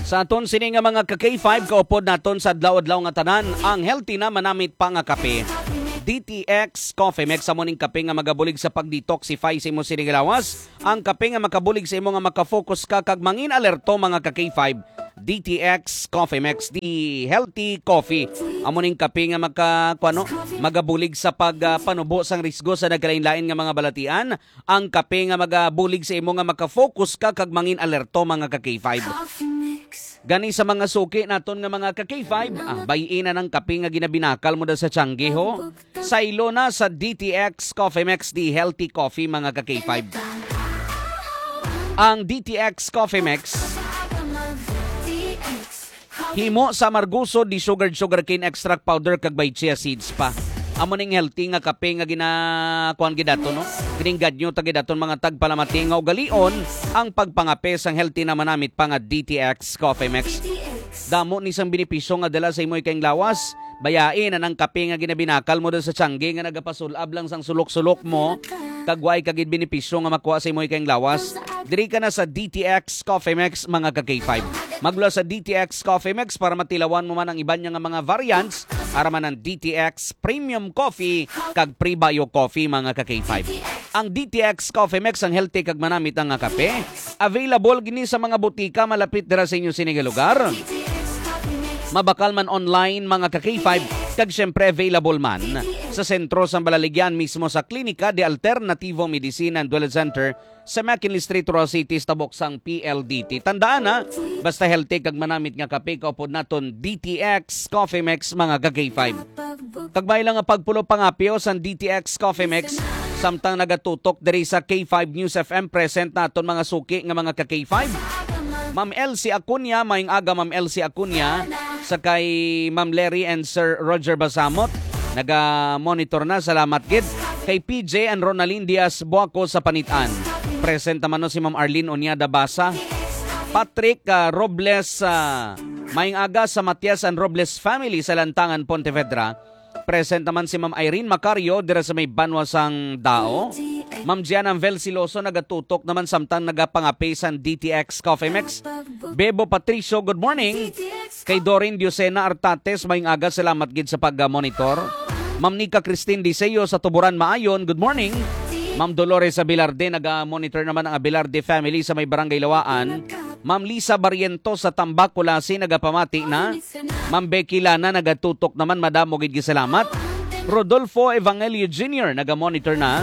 Sa aton sini nga mga ka-K5 kaupod naton sa adlaw-adlaw nga tanan ang healthy na manamit pa nga kape. DTX Coffee Mix sa morning kape nga magabulig sa pag-detoxify sa imo sini nga lawas. Ang kape nga makabulig sa imo nga makafocus ka kag mangin alerto mga ka-K5. DTX Coffee Mix, the healthy coffee. Amo ning kape nga magabulig sa pagpanubo sang risgo sa nagkalain-lain nga mga balatian. Ang kape nga magabulig sa imo nga makafocus ka kag mangin alerto mga ka-K5. Gani sa mga suki naton nga mga ka-K5, bayin na ng kape nga ginabinakal mo sa Tianggeho. Saylo na sa DTX Coffee Mix, the healthy coffee mga ka-K5. Ang DTX Coffee Mix himo sa marguso di sugarcane extract powder kag by chia seeds pa. Amo ning healthy nga kape nga ginakuan gidaton no. Gininggad nyo tagidaton mga tagpalamati nga ugalion ang pagpangape sang healthy na manamit pa nga DTX Coffee Mix. Damo ni sang benepisyo nga dala sa imoy kayong lawas. Bayain na ng kape nga ginabinakal mo sa Tiangge nga nagapasulab lang sang sulok-sulok mo. Kagway kagid benepisyo nga makuha sa imoy kayong lawas. Diri ka na sa DTX Coffee Mix mga ka-K5. Maglo sa DTX Coffee Mix para matilawan mo man ang iban niya nga mga variants para man ang DTX Premium Coffee kag Prebio Coffee mga ka-K5. Ang DTX Coffee Mix ang healthy kag manamit ang nga kape. Available gini sa mga butika malapit dira sa inyo siniga lugar. Mabakal man online mga ka-K5 kag syempre available man sa sentro sa Balaligyan mismo sa Klinika de Alternativo Medicina and Dwelling Center sa McKinley Street, Roa City, tabok sang PLDT. Tandaan na, basta healthy kag manamit nga kape kaupod naton DTX Coffee Mix mga ka-K5. Kagbay lang nga pagpulo pangapyo sa DTX Coffee Mix samtang nagatutok diri sa K5 News FM present naton mga suki nga mga ka-K5. Ma'am Elsie Acuña, maing aga Ma'am Elsie Acuña, sa kay Ma'am Larry and Sir Roger Basamot, naga-monitor na, salamat gid. Kay PJ and Ronaldin Diaz Buaco sa Panitan. Present naman no si Ma'am Arlene Onyada Basa. Patrick Robles, maing aga sa Matias and Robles family sa Lantangan, Pontevedra. Present naman si Ma'am Irene Macario dira sa may Banwasang Dao. Ma'am Gianna Velsiloso nagatutok naman samtang nagapangape sa DTX Coffee Mix. Bebo Patricio, good morning. Kay Doreen Diosena Artates, maing aga, salamat gid sa pag-monitor. Ma'am Nika Christine Diseo sa Tuburan Maayon, good morning. Ma'am Dolores Abelarde, nag-monitor naman ang Abelarde family sa may Barangay Lawaan. Ma'am Lisa Barriento sa Tambak, Kulasi, nagapamati na. Ma'am Becky Lana, nagatutok naman, madamo gid salamat. Rodolfo Evangelio Jr., nag-monitor na.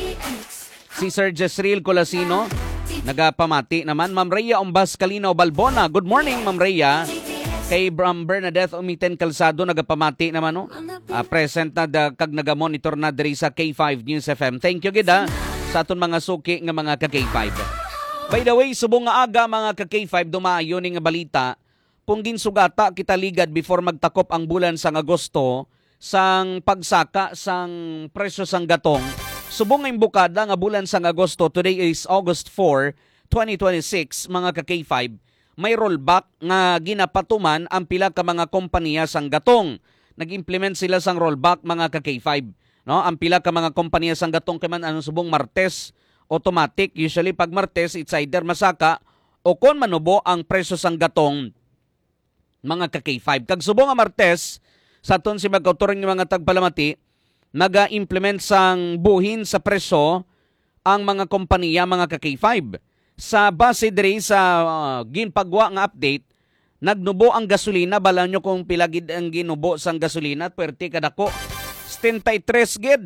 Si Sir Jesriel Colasino, nagapamati naman. Ma'am Rhea Umbas Calino Balbona, good morning Ma'am Rhea. Kay Bernadette Umiten Calzado, nagapamati naman no. Present na kag nagamonitor na diri sa K5 News FM. Thank you gida sa aton mga suki nga mga ka-K5. By the way, subong nga aga mga ka-K5 dumaayo ning nga balita. Kung ginsugata kita ligad before magtakop ang bulan sang Agosto sang pagsaka sang presyo sang gatong. Subong nga imbukada nga bulan sang Agosto, today is August 4, 2026, mga ka-K5, may rollback nga ginapatuman ang pila ka mga kompanya sang gatong. Nag-implement sila sang rollback mga ka-K5. No? Ang pila ka mga kompanya sang gatong kay man anong subong Martes, automatic. Usually pag Martes, it's either masaka o kon manubo ang presyo sang gatong mga ka-K5. Kag subong nga Martes, sa aton si magkauturing ng mga tagpalamati, naga-implement sang buhin sa presyo ang mga kompanya mga ka-K5. Sa base diri sa ginpagwa nga update, nagnubo ang gasolina, bala nyo kung pilagid ang ginubo sang gasolina, pwerte kadako 73 gid.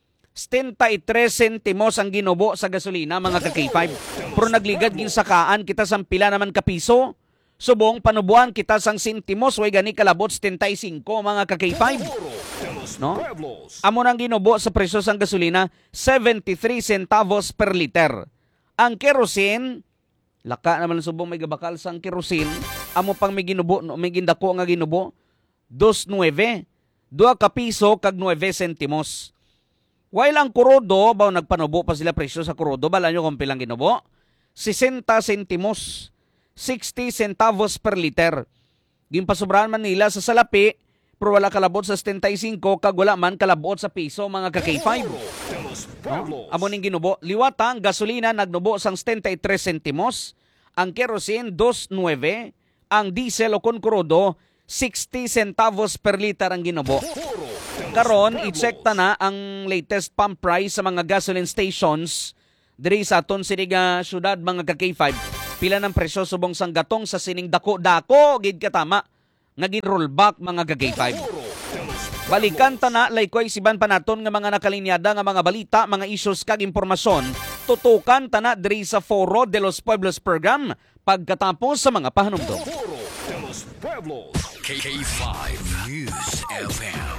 73 sentimos ang ginubo sa gasolina mga ka-K5. Pero nagligad ginsakaan kita sang pila naman kapiso. Subong panubuan kita sang sentimos, way gani kalabot 75 mga ka-K5. No? Amo nang ginubo sa presyo sang gasolina, 73 centavos per liter. Ang kerosene, laka naman subong may gabakal sang kerosene, amo pang may ginubo, may gindako nga ginubo, 2.9, 2 kapiso kag 9 sentimos. While ang kurodo, baw nagpanubo pa sila presyo sa kurodo, bala nyo kung pilang ginubo, 60 sentimos, 60 centavos per liter. Gimpasobrahan man nila sa salapi, pero wala kalabot sa 75, kag wala man kalabot sa piso mga ka-K5. No? Amo ning ginubo. Liwata ang gasolina nagnubo sang 73 sentimos, ang kerosene 2.9, ang diesel o kung krudo 60 centavos per liter ang ginubo. Karon i-check ta na ang latest pump price sa mga gasoline stations diri sa aton siniga syudad mga ka-K5. Pila ng presyo subong sang gatong sa sining dako-dako gid katama nga gin-rollback mga ka-K5. Balikan ta na likewise siban pa naton nga mga nakalinyada nga mga balita, mga issues kag impormasyon. Tutukan ta na diri sa Foro de los Pueblos program pagkatapos sa mga pahanumdom. K5 News FM.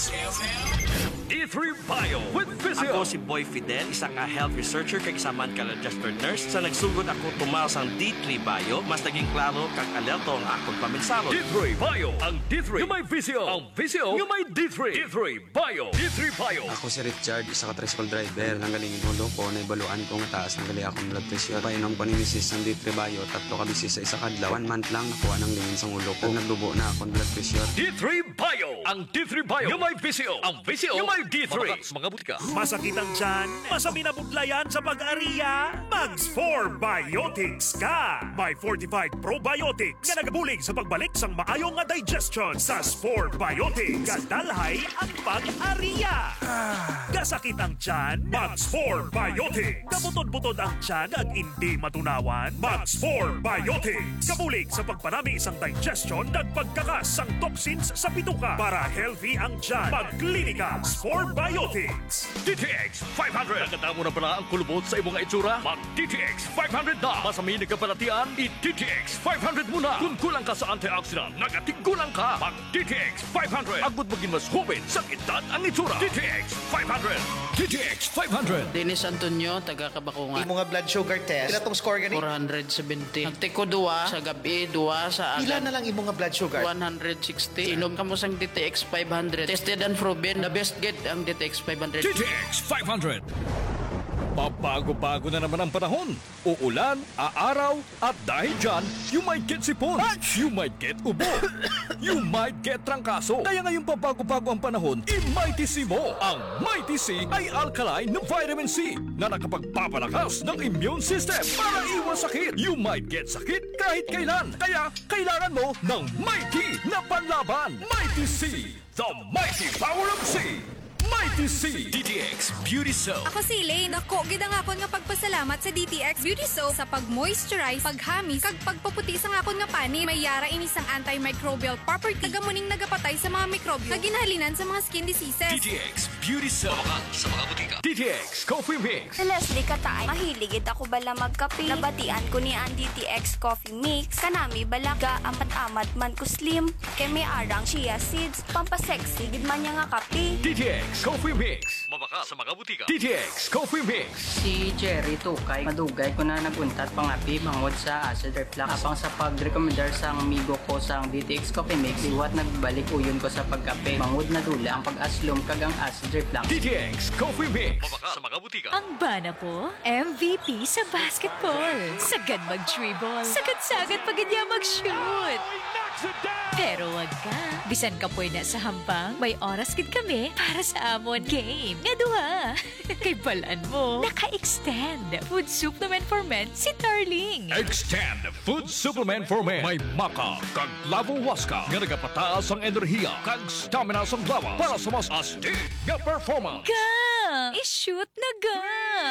D3 Bio with Physio. Ako si Boy Fidel, isang health researcher kag isaman ka registered nurse. Sa nagsugod ako tumaw sang D3 Bio, mas naging klaro kag alerto ang akong paminsaro. D3 Bio. Ang D3 yung may Physio. Ang Physio yung may D3. D3 Bio. D3 Bio. Ako si Richard, isa ka tricycle driver. Nanggalingin ulo ko, naibaluan ko nga taas ng gali akong blood pressure. Painom ko ni Mrs. ng D3 Bio, 3 ka bisis sa isa kadlaw. 1 month lang nakuha ng lingin sa ulo ko. Nagdubo na akong blood pressure. D3 Bio. Ang D3 Bio yung may Physio. Ang Physio yung may D3. Mabakas, mga butika. Masakit ang tiyan? Masami na budlayan sa pag-ariya? Mags 4 Biotics ka! May fortified probiotics nga nagabulig sa pagbalik sang maayong nga digestion sa 4 Biotics. Kadalhay ang pag-ariya. Kasakit ang tiyan? Mags 4 Biotics. Kabutod-butod ang tiyan ag hindi matunawan? Mags 4 Biotics. Kabulig sa pagpanami isang digestion ag pagkakas sang toxins sa bituka para healthy ang tiyan. Magklinika 4 Biotics. DTX 500. Naganda mo na pala ang kulubot sa imong itsura? Mag DTX 500 na. Masami nagkapalatian, i-DTX 500 muna. Kung kulang ka sa antioxidant, nagatigulang ka. Mag DTX 500. Agbot maging mas hubin sa edad ang itsura. DTX 500. DTX 500. Dennis Antonio, taga Kabakungan. Imo nga blood sugar test. Pila tong score gani? 470. Nagtiko 2 sa gabi, 2 sa Pila agad. na lang imo nga blood sugar? 160. Inom ka mo sang DTX 500. Tested and proven. The best get ang DTX 500. DTX 500. Pabago-bago na naman ang panahon. Uulan, aaraw, at dahil dyan, you might get sipon, you might get ubo, you might get trangkaso. Kaya ngayong pabago-bago ang panahon, i-Mighty C mo. Ang Mighty C ay alkaline na vitamin C na nakapagpapalakas ng immune system para iwas sakit. You might get sakit kahit kailan. Kaya kailangan mo ng Mighty na panlaban. Mighty C, the mighty power of C. Mighty C DTX Beauty Soap. Ako si Elaine. Dako, gid ang akon nga pagpasalamat sa DTX Beauty Soap sa pag-moisturize, paghamis, kag pagpaputi sa akon nga pani. May yara ini sang antimicrobial property. Tagamuning nagapatay sa mga mikrobyo na ginahalinan sa mga skin diseases. DTX Beauty Soap. Sa mga butika. DTX Coffee Mix. Sa Leslie Katay, mahiligid ako bala magkape. Nabatian ko ni ang DTX Coffee Mix. Kanami balaga, amat-amat man ko slim. Kay may arang chia seeds. Pampasexy, gid man niya nga kape. DTX Coffee Mix. Mabaka sa mga butika. DTX Coffee Mix. Si Jerry Tukay, madugay ko na naguntat pangapi mangod sa acid reflux. Apang sa pag-recommendar sang amigo ko sang DTX Coffee Mix, iwat nagbalik uyon ko sa pagkape. Mangod na dula ang pag-aslom kag ang acid reflux. DTX Coffee Mix. Mabaka sa mga butika. Ang bana ko, MVP sa basketball. Sagad mag-dribble. Sagad-sagad pag niya mag-shoot. Pero wag ka. Bisan ka po na sa hambang, may oras gid kami para sa amon game. Nga duha. Kay balaan mo, naka-extend. Food supplement for men si Darling. Extend Food Supplement for Men. May maka kag lavo waska nga nagapataas ang enerhiya kag stamina sa lawas para sa mas astig nga performance. Ka! I-shoot na ga!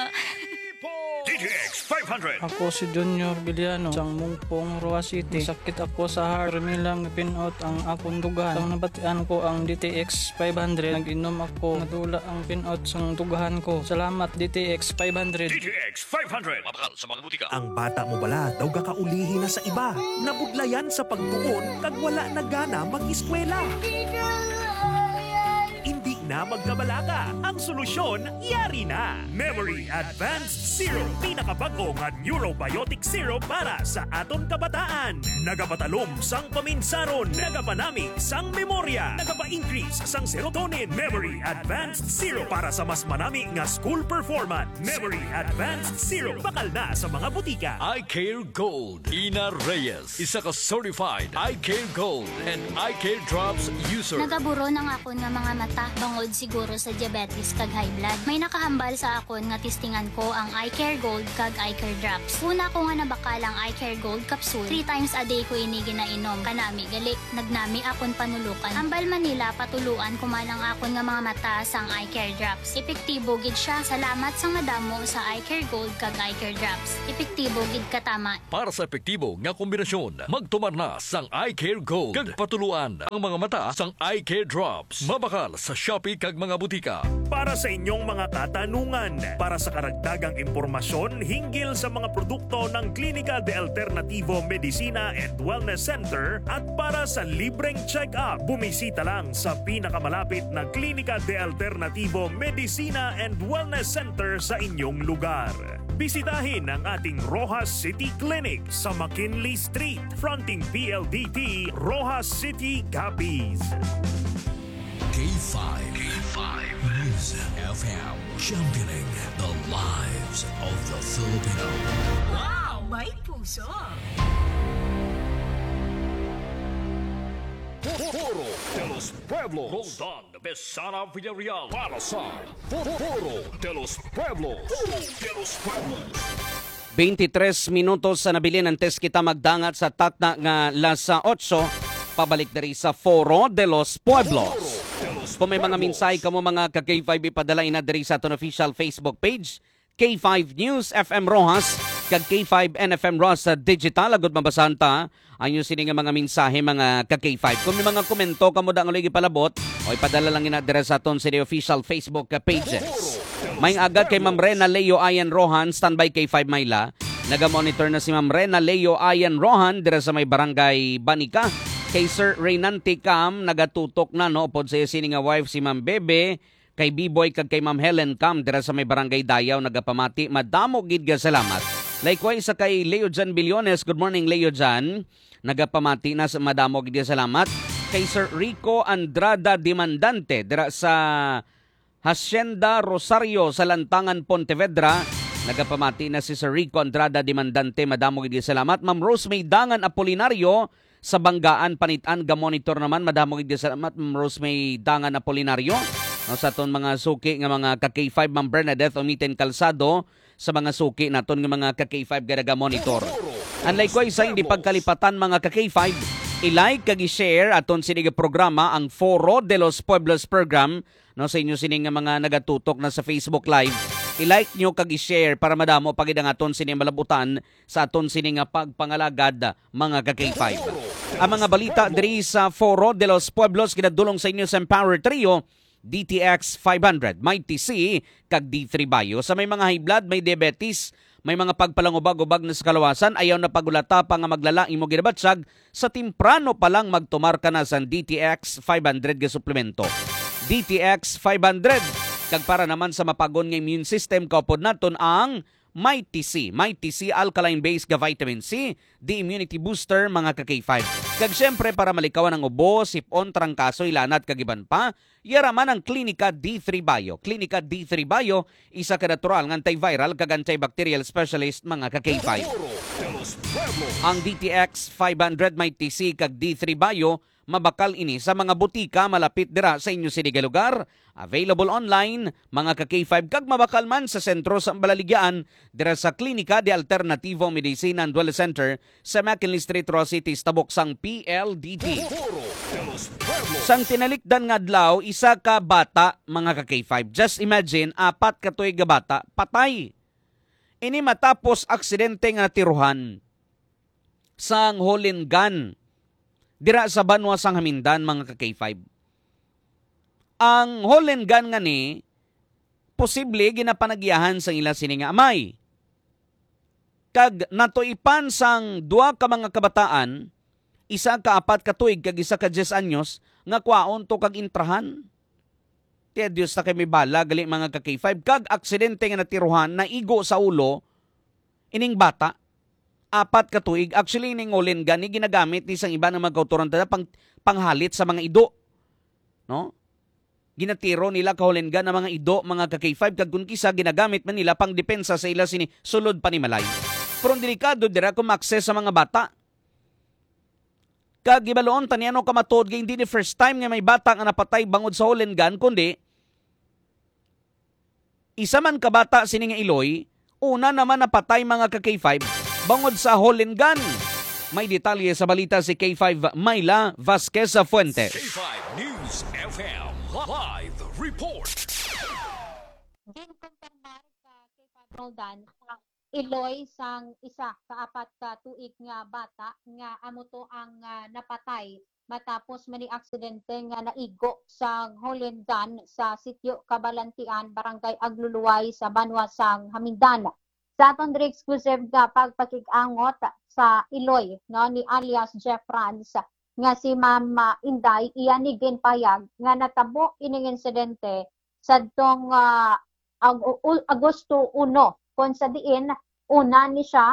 DTX 500. Ako si Junior Biliano, sang Mungpong, Roa City. Sakit ako sa heart. Milang pinot ang akong dugahan. Sang nabatian ko ang DTX 500. Nag-inom ako. Nadula ang pinot sang dugahan ko. Salamat DTX 500. DTX 500. Mabakal sa mga butika. Ang bata mo bala daw gakaulihi na sa iba. Nabudlayan sa pagtuon kag wala na gana mag-eskwela. Hindi na magkabalaga. Ang solusyon, yari na. Memory Advanced Syrup. Pinakabago nga Neurobiotic Syrup para sa aton kabataan. Nagapatalom sang paminsaron. Nagapanami sang memorya. Nagapa-increase sang serotonin. Memory Advanced Syrup para sa mas manami nga school performance. Memory Advanced Syrup. Bakal na sa mga butika. I Care Gold. Ina Reyes. Isa ka certified I Care Gold and I Care Drops user. Nagaburo ng ako ng mga mata. Bango bangod siguro sa diabetes kag high blood. May nakahambal sa akon nga testingan ko ang eye care gold kag eye care drops. Una ko nga nabakal ang eye care gold capsule. 3 times a day ko ini ginainom. Kanami gali nagnami akon panulukan. Hambal Manila patuluan kumanang akon nga mga mata sang eye care drops. Epektibo gid siya. Salamat sang madamo sa eye care gold kag eye care drops. Epektibo gid katama. Para sa epektibo nga kombinasyon, magtumar na sang eye care gold. Kag patuluan ang mga mata sang eye care drops. Mabakal sa Shopee kag mga butika. Para sa inyong mga katanungan, para sa karagdagang impormasyon hinggil sa mga produkto ng Clínica de Alternativo Medicina and Wellness Center at para sa libreng check-up, bumisita lang sa pinakamalapit na Clínica de Alternativo Medicina and Wellness Center sa inyong lugar. Bisitahin ang ating Rojas City Clinic sa McKinley Street, fronting PLDT, Rojas City, Capiz. K5 Music FM, championing the lives of the Filipino. Wow! May puso! Foro de los Pueblos. Roldan Besana Villarreal para sa Foro de los Pueblos. Foro de los Pueblos. 23 minutos sa nabilin antes kita magdangat sa takna nga lasa 8, pabalik diri sa Foro de los Pueblos. Kung may mga minsay kamo mga ka-K5 ipadala ina diri sa aton official Facebook page, K5 News FM Rojas, kag K5 NFM Rojas sa digital, agad mabasahan ta ang yung sining mga mensahe mga ka-K5. Kung may mga komento kamo da ang lagi palabot, o ipadala lang ina diri sa aton sa official Facebook pages. May agad kay Ma'am Rena Leo Ayan Rohan, standby K5 Mayla. Naga-monitor na si Ma'am Rena Leo Ayan Rohan diri sa may barangay Banica. Kay Sir Reynante Cam, nagatutok na no, upod sa sini nga wife si Ma'am Bebe, kay B-Boy kag kay Ma'am Helen Cam, dira sa may barangay Dayaw, nagapamati. Madamo gid ga salamat. Likewise sa kay Leo Jan Billones, good morning Leo Jan, nagapamati na sa madamo gid ga salamat. Kay Sir Rico Andrada Demandante, dira sa Hacienda Rosario sa Lantangan Pontevedra, nagapamati na si Sir Rico Andrada Demandante, madamo gid ga salamat. Ma'am Rosemay Dangan Apolinario, sa Banggaan Panitan ga monitor naman, madamo gid salamat Ma'am Rosemay Dangan Apolinario. No, sa aton mga suki nga mga ka-K5 Ma'am Bernadette Omiten Calzado, sa mga suki naton nga mga ka-K5 ga monitor. And likewise sa hindi pagkalipatan mga ka-K5, i-like kag i-share aton sining programa ang Foro de los Pueblos program, no, sa inyo sining nga mga nagatutok na sa Facebook Live. I-like nyo kag i-share para madamo pagid ang aton sining malabutan sa aton sining nga pagpangalagad mga ka-K5. Ang mga balita diri sa Foro de los Pueblos kinadulong sa inyo sa Empower Trio, DTX 500, may TC kag D3 Bayo. Sa may mga high blood, may diabetes, may mga pagpalangubag-ubag na sa kalawasan, ayaw na pagulata pa nga maglala imo ginabatsag, sa timprano pa lang magtumar ka na sa DTX 500 ga suplemento. DTX 500 kag para naman sa mapagon nga immune system, kaupod naton ang May TC alkaline based ga vitamin C, the immunity booster mga ka-K5. Kag syempre para malikawan ang ubo, sipon, trangkaso, ilanat kag iban pa, yaraman ang Clínica D3 Bio. Clínica D3 Bio, isa ka natural ng antiviral kag antibacterial specialist mga ka-K5. Ang DTX 500 May TC kag D3 Bio, mabakal ini sa mga butika malapit dira sa inyo siniga lugar. Available online, mga ka-K5 kag mabakal man sa sentro sa Balaligyan dira sa Clínica de Alternativo Medicina and Wellness Center sa McKinley Street, Ross City, tabok sang PLDT. Sang tinalikdan nga adlaw, isa ka bata mga ka-K5. Just imagine, 4 ka tuig nga bata, patay. Ini matapos aksidente nga tiruhan sang Holingan dira sa Banwa sang Hamindan mga ka-K5. Ang Holingan nga ni, posible ginapanagyahan sang ila sini nga amay. Kag natuipan sang 2 ka mga kabataan, isa ka 4 ka tuig kag isa ka 10 anyos, nga kwaon to kag intrahan. Tiya Diyos na kami bala, gali mga ka-K5, kag aksidente nga natiruhan, naigo sa ulo, ining bata, 4 ka tuig. Actually, ining Holingan ni ginagamit ni sang iba ng mga kauturan panghalit sa mga ido. No? Ginatiro nila kahulingan ng mga ido, mga ka-K5, kag kung kisa ginagamit man nila pang depensa sa ila sini sulod pa ni Malay. Pero delikado dira kung ma-access sa mga bata. Kag gibaloon taniano ka matod, hindi ni first time nga may bata nga napatay bangod sa Holingan, kundi Isa man kabata sini nga Iloy, una naman napatay mga ka K5 bangod sa hole and gun. May detalye sa balita si K5 Myla Vasquez Fuentes. K5 News FM Live Report. Roldan, Iloy sang isa kaapat ka tuig nga bata nga amo to ang napatay matapos mani aksidente nga naigo sa hole and gun sa sitio Kabalantian, Barangay Agluluway sa Banwa sang Hamindan. Sa aton diri exclusive nga pagpakig-angot sa Iloy no ni alias Jeff Franz nga si Mama Inday iya ni ginpayag nga natabo ining insidente sadtong Agosto 1 kung sa diin una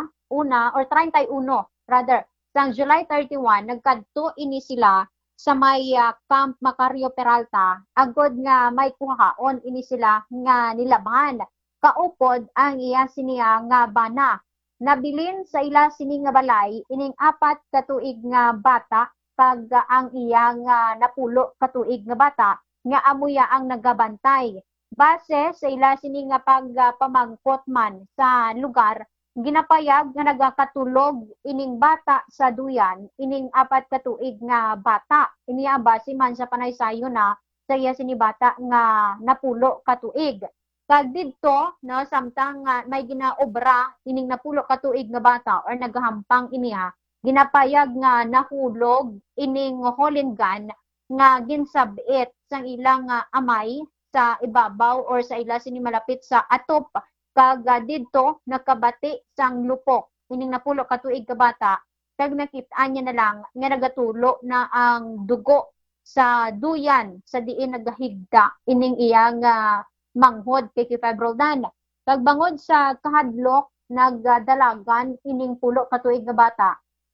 31 rather sang July 31 nagkadto ini sila sa may Camp Macario Peralta agod nga may kuhaon ini sila nga nilaban kaupod ang iya siniya nga bana nabilin sa ila sini nga balay ining 4 ka tuig nga bata kag ang iya nga napulo ka tuig nga bata nga amuya ang nagabantay. Base sa ila sini nga pagpamangkot man sa lugar, ginapayag nga nagakatulog ining bata sa duyan, ining 4 ka tuig nga bata. Iniya base man sa panaysayo na sa iya sini bata nga napulo ka tuig. Kag didto no samtang may ginaobra ining napulo ka tuig nga bata or nagahampang iniya, ginapayag nga nahulog ining hole and gun nga ginsabit sang ilang amay sa ibabaw or sa ila sini malapit sa atop kag didto nakabati sang lupok ining napulo ka tuig ka bata kag nakit-an niya na lang nga nagatulo na ang dugo sa duyan sa diin nagahigda ining iyang manghod kay K5 Roldan. Kag bangod sa kahadlok nagdalagan ining pulo ka tuig nga bata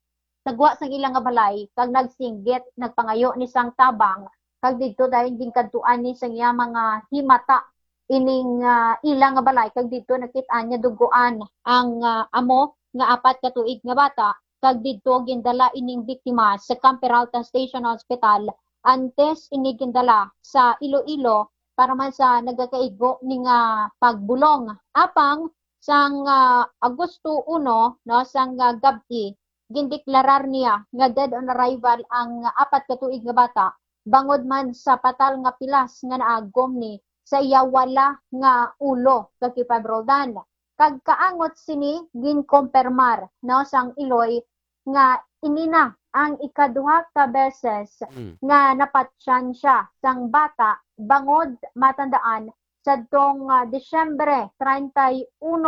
tagwa sang ilang nga balay kag nagsinggit nagpangayo ni sang tabang kag didto dahil gingkadtuan ni sang iya mga himata ining ilang nga balay kag didto nakit-an niya dugoan ang amo nga 4 ka tuig nga bata kag didto gindala ining biktima sa Camp Peralta Station Hospital antes ini gindala sa Iloilo para man sa nagakaigo ning pagbulong apang sang Agosto 1 no sang gabi gindeklarar niya nga dead on arrival ang 4 ka tuig nga bata bangod man sa patal nga pilas nga naagom ni sa iya wala nga ulo kag K5 Roldan. Kag kaangot sini ginkompermar no sang Iloy nga inina ang ikaduha ka beses nga napatsyan siya sang bata bangod matandaan sadtong Disyembre 31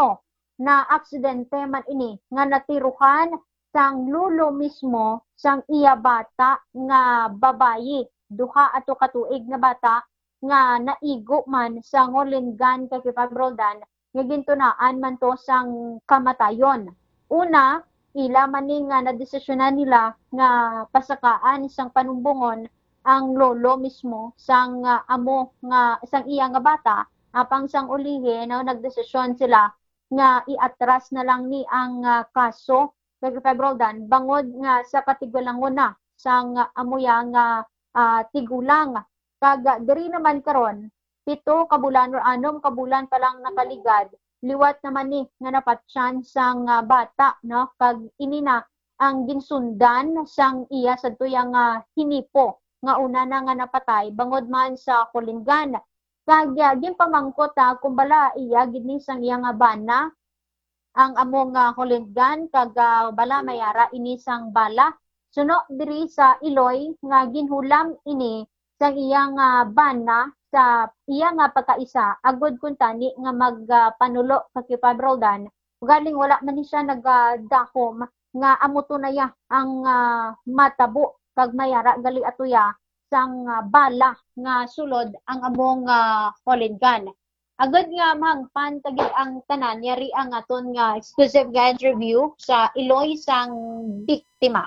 na aksidente man ini nga natiruhan sang lulo mismo sang iya bata nga babayi duha ato ka tuig nga bata nga naigo man sa hole and gun kay K5 Roldan nga gintunaan man to sang kamatayon. Una, ila man ni nga nadesisyonan nila nga pasakaan sang panumbungon ang lolo mismo sang amo nga sang iya nga bata apang sang ulihi no nagdesisyon sila nga iatras na lang ni ang kaso kay K5 Roldan bangod nga sa katigulangon na sang amuya nga tigulang kag diri naman karon 7 ka bulan or 6 ka bulan pa lang nakaligad liwat naman ni nga napatsyan sang bata no kag inina ang ginsundan sang iya sadto yang hinipo nga una na nga napatay bangod man sa Kulingan kag ginpamangkot kumbala iya gid ni sang iya nga bana ang among Kulingan kag bala mayara ini sang bala suno diri sa Iloy nga ginhulam ini sang iyang bana sa iya nga pagkaisa agod kun tani nga magpanulo kay K5 Roldan galing wala man ni siya nagdahom nga amo tunaya ang matabo kag mayara gali atuya sang bala nga sulod ang among Kulingan. Agad nga mahangpan tagid ang tanan yari ang aton nga exclusive guide review sa Iloy sang biktima.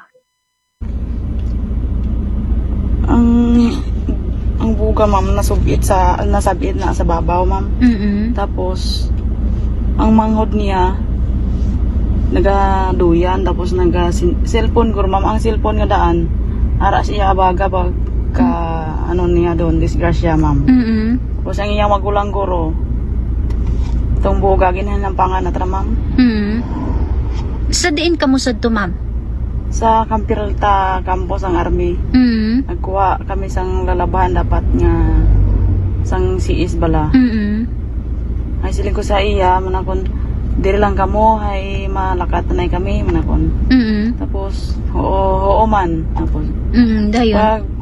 Ang buga ma'am nasabit na sa babaw ma'am. Tapos ang manghod niya nagaduyan tapos cellphone ko ma'am ang cellphone nga daan ara siya abaga pag ano niya doon disgrasya ma'am. Tapos ang iyang magulang guro Itong buga ginahan ng panganat ra ma'am. Sa diin ka mo sad to, ma'am? Sa Campiralta campus ang army. Nagkuha kami sang lalabahan dapat nga sang CS bala. Ay siling ko sa iya manakon diri lang kamo hay malakat na kami manakon. Tapos oo man tapos dayon.